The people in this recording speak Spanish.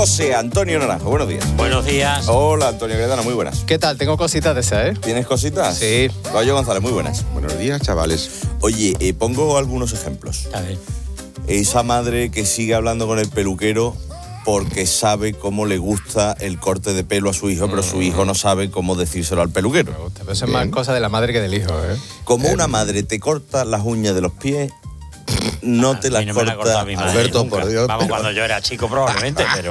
José Antonio Naranjo, buenos días. Buenos días. Hola, Antonio Gredana, muy buenas. ¿Qué tal? Tengo cositas de esas, ¿eh? ¿Tienes cositas? Sí. Caballo González, muy buenas. Buenos días, chavales. Oye, pongo algunos ejemplos. A ver. Esa madre que sigue hablando con el peluquero porque sabe cómo le gusta el corte de pelo a su hijo, pero su hijo no sabe cómo decírselo al peluquero. Pero eso es más cosa de la madre que del hijo, ¿eh? Como una madre te corta las uñas de los pies, no te A las mí no me la ha cortado corta mi madre Alberto, nunca. por Dios, Vamos, pero- cuando yo era chico probablemente, pero...